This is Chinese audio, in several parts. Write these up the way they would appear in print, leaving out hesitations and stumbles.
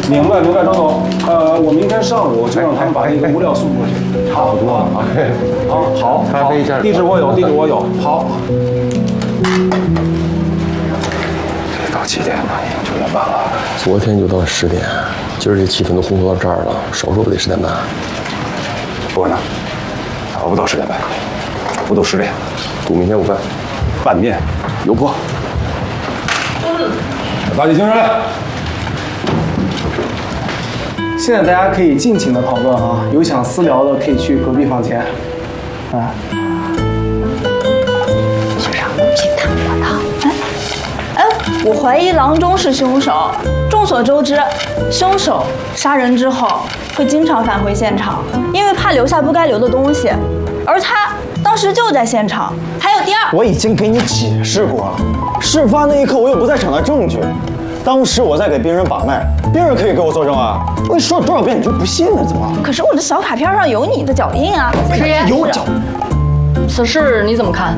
明白，张总。我明天上午就让他们把那个物料送过去。 差不多了啊。 好， 咖啡加地址我有。好。 到几点了？已经9点半了。昨天就到10点，今儿这气氛都烘托到这儿了，少说不得10点半。不可能，熬不到10点半，不都10点。赌明天午饭，拌面、油泼。打起精神来！ 现在大家可以尽情的讨论啊，有想私聊的可以去隔壁房间。 就让我去探我的。我怀疑郎中是凶手。众所周知，凶手杀人之后会经常返回现场，因为怕留下不该留的东西，而他当时就在现场。还有第二， 我已经给你解释过了，事发那一刻我有不在场的证据，当时我在给病人把脉，病人可以给我作证啊。我跟你说了多少遍你就不信了？怎么？ 可是我的小卡片上有你的脚印啊！ 师爷， 有脚。 此事你怎么看？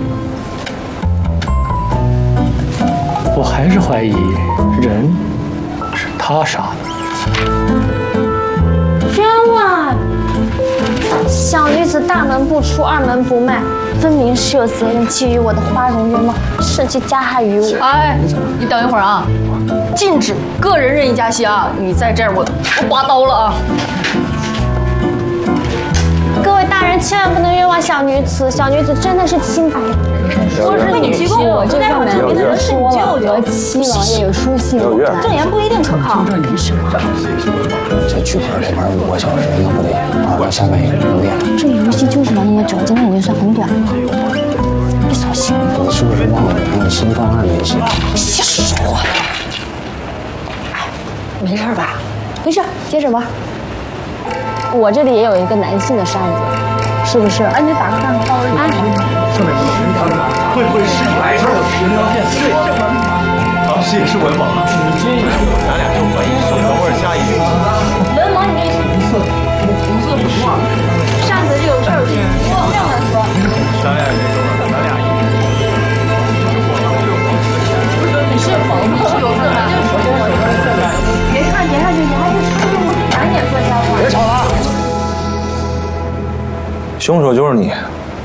我还是怀疑人是他杀的。 冤枉！小女子大门不出，二门不迈，分明是有责任基于我的花容月貌，设计加害于我。 哎，你等一会儿啊！禁止个人任意加戏啊！你再这样我刮刀了啊！ 各位大人千万不能冤枉小女子，小女子真的是清白。 说是你提供我，就代表这边的人是你舅舅。 七王爷有书信我， 证言不一定可靠。 这剧本得玩5个小时，那不得玩到下半夜6点了？ 这游戏就是玩那么久，今天已经算很短了。别扫兴！ 你是不是忘了我给你新方案那些？ 瞎说话！没事吧？没事，接着玩。我这里也有一个男性的扇子，是不是？ 你打个蛋糕。 会不会是你来事儿？原料店对，当时也是文盲，咱俩就怀疑是等会儿下一局。 文盲，你红色不错，扇子就有事儿情，不要乱说。 咱俩也说了，咱俩你是保密是有事的，别看言下去，你还是赶紧说瞎话。 别吵了！ 凶手就是你，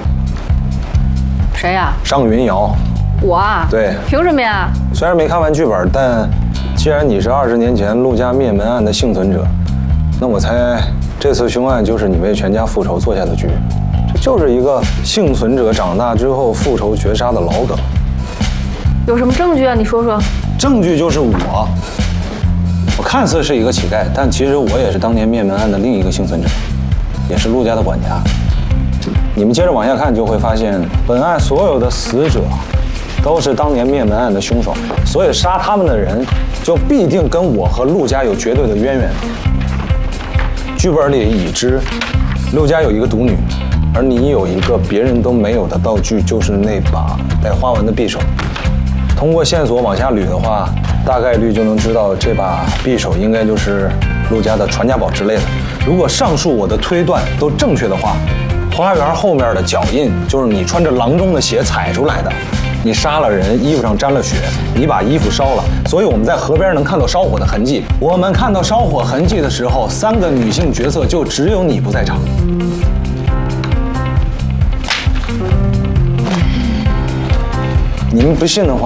谁呀？ 尚云瑶。 我啊？ 对。 凭什么呀？ 虽然没看完剧本，但既然你是20年前陆家灭门案的幸存者，那我猜这次凶案就是你为全家复仇做下的局。这就是一个幸存者长大之后复仇绝杀的老梗。 有什么证据啊？你说说。 证据就是我看似是一个乞丐，但其实我也是当年灭门案的另一个幸存者，也是陆家的管家。你们接着往下看，就会发现本案所有的死者都是当年灭门案的凶手，所以杀他们的人就必定跟我和陆家有绝对的渊源。剧本里已知陆家有一个独女，而你有一个别人都没有的道具，就是那把带花纹的匕首。通过线索往下捋的话，大概率就能知道这把匕首应该就是陆家的传家宝之类的。如果上述我的推断都正确的话，花园后面的脚印就是你穿着郎中的鞋踩出来的。你杀了人，衣服上沾了血，你把衣服烧了，所以我们在河边能看到烧火的痕迹。我们看到烧火痕迹的时候，3个女性角色就只有你不在场。你们不信的话。